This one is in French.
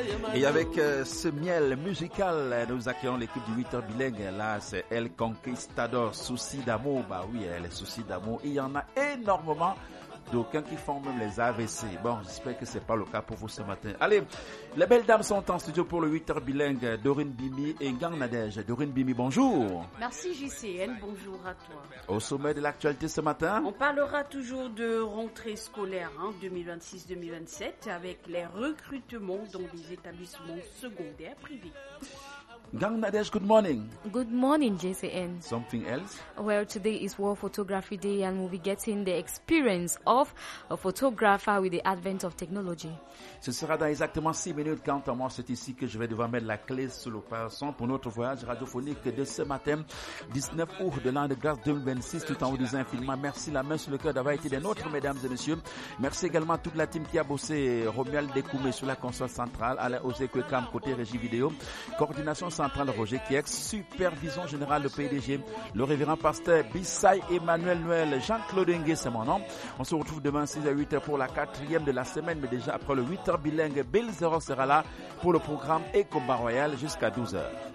Et avec ce miel musical, nous accueillons l'équipe du 8h bilingue. Là, c'est El Conquistador, souci d'amour. Bah oui, les soucis d'amour. Il y en a énormément. D'aucuns qui font même les AVC. Bon, j'espère que c'est pas le cas pour vous ce matin. Allez, les belles dames sont en studio pour le 8h bilingue. Dorine Bimi et Gang Nadège. Dorine Bimi, bonjour. Merci JCN, bonjour à toi. Au sommet de l'actualité ce matin, on parlera toujours de rentrée scolaire 2026-2027 avec les recrutements dans les établissements secondaires privés. Gang Nadège, good morning. Good morning, JCN. Something else? Well, today is World Photography Day and we'll be getting the experience of a photographer with the advent of technology. Ce sera dans exactement 6 minutes. Quant à moi, c'est ici que je vais devoir mettre la clé sous le passant pour notre voyage radiophonique de ce matin, 19 août de l'an de grâce 2026, tout en vous disant infiniment merci, la main sur le cœur d'avoir été des nôtres, mesdames et messieurs. Merci également à toute la team qui a bossé, Romuald Dekoumé sur la console centrale, Alain Ozekwekam côté régie vidéo, coordination centrale Roger Kiex, supervision générale le PDG, le révérend pasteur Bissay Emmanuel Noël, Jean-Claude Ngué, c'est mon nom. On se retrouve demain 6 à 8h pour la 4e de la semaine, mais déjà après le 8h bilingue, Bill Zero sera là pour le programme et combat royal jusqu'à 12h.